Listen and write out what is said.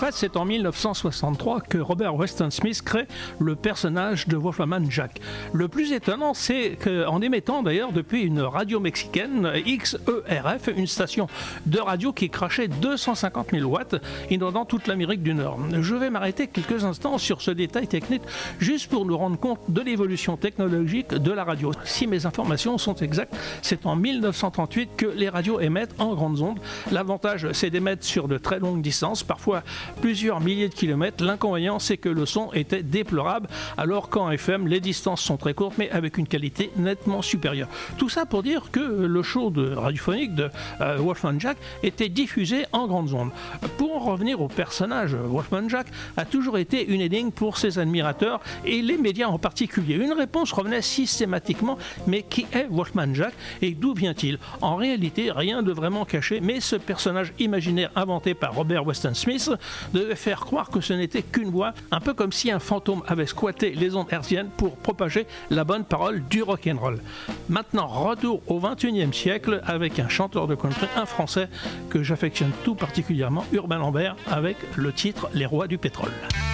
fait, c'est en 1963 que Robert Weston Smith crée le personnage de Wolfman Jack. Le plus étonnant, c'est qu'en émettant d'ailleurs depuis une radio mexicaine, XERF, une station de radio qui crachait 250 000 watts, inondant toute l'Amérique du Nord. Je vais m'arrêter quelques instants sur ce détail technique, juste pour nous rendre compte de l'évolution technologique de la radio. Si mes informations sont exactes, c'est en 1938 que les radios émettent en grandes ondes. L'avantage, c'est d'émettre sur de très longues distances, parfois plusieurs milliers de kilomètres. L'inconvénient, c'est que le son était déplorable, alors qu'en FM, les distances sont très courtes, mais avec une qualité nettement supérieure. Tout ça pour dire que le show radiophonique de Wolfman Jack était diffusé en grandes ondes. Pour en revenir au personnage, Wolfman Jack a toujours été une énigme pour ses admirateurs et les médias en particulier. Une réponse revenait systématiquement, mais qui est Wolfman Jack et d'où vient-il? En réalité, rien de vraiment caché, mais ce personnage imaginaire inventé par Robert Weston Smith devait faire croire que ce n'était qu'une voix, un peu comme si un fantôme avait squatté les ondes hertziennes pour propager la bonne parole du rock'n'roll. Maintenant, retour au XXIe siècle avec un chanteur de country, un Français que j'affectionne tout particulièrement, Urbain Lambert, avec le titre Les Rois du pétrole.